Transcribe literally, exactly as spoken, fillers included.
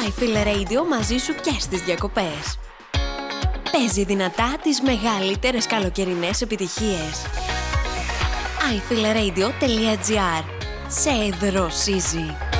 iFeel Radio μαζί σου και στις διακοπές. Παίζει δυνατά τις μεγαλύτερες καλοκαιρινές επιτυχίες. άι φιλ ρέιντιο τελεία τζι άρ. Σε δροσίζει.